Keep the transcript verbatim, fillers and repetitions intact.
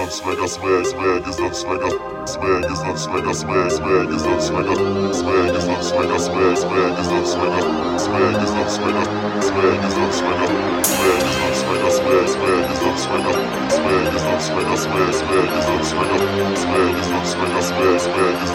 not swagger, swag, swag is not swagger, swag is not swagger, swag, swag is not swagger, swag is not swagger, swag, swag is not swagger, swag is not swagger, swag is not swagger, swag is not swagger, swag, swag is not swagger, swag is not swagger, swag, swag is not swagger, swag is not swagger, swag, swag is